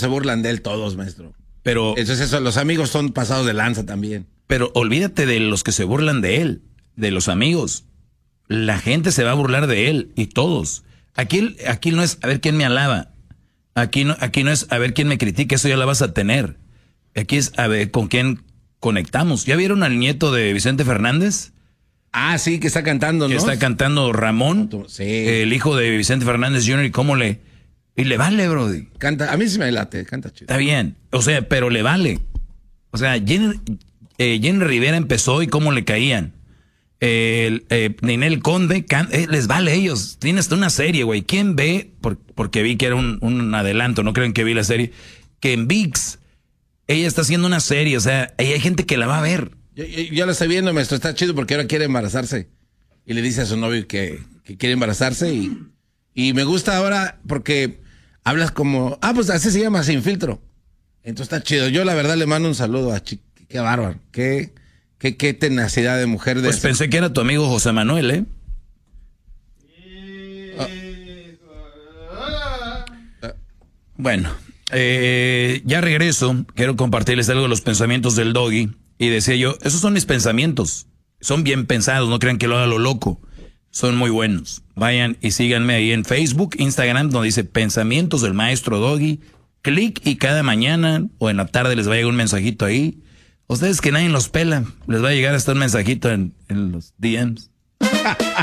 se burlan de él todos, maestro. Pero Eso, los amigos son pasados de lanza también. Pero olvídate de los que se burlan de él, de los amigos. La gente se va a burlar de él y todos. Aquí no es a ver quién me alaba. Aquí no es a ver quién me critica, eso ya la vas a tener. Aquí es a ver con quién conectamos. ¿Ya vieron al nieto de Vicente Fernández? Ah, sí, que está cantando, ¿no? Que está cantando Ramón, sí. El hijo de Vicente Fernández Jr. Y le vale, brody. Canta, a mí sí me late, canta chido. Está bien, o sea, pero le vale. O sea, Jenny Rivera empezó y cómo le caían. Ninel Conde, les vale a ellos. Tiene hasta una serie, güey. ¿Quién ve? Porque vi que era un adelanto, no creen que vi la serie. Que en ViX, ella está haciendo una serie, o sea, ahí hay gente que la va a ver. Yo la estoy viendo, maestro, está chido porque ahora quiere embarazarse. Y le dice a su novio que quiere embarazarse y me gusta ahora porque hablas como, pues así se llama, sin filtro. Entonces está chido. Yo la verdad le mando un saludo a qué bárbaro, qué tenacidad de mujer. Pues pensé que era tu amigo José Manuel, ¿eh? Bueno, ya regreso. Quiero compartirles algo de los pensamientos del Doggy. Y decía yo, esos son mis pensamientos. Son bien pensados, no crean que lo haga lo loco. Son muy buenos. Vayan y síganme ahí en Facebook, Instagram, donde dice Pensamientos del Maestro Doggy. Clic y cada mañana o en la tarde les va a llegar un mensajito ahí. Ustedes que nadie los pela, les va a llegar hasta un mensajito en los DMs.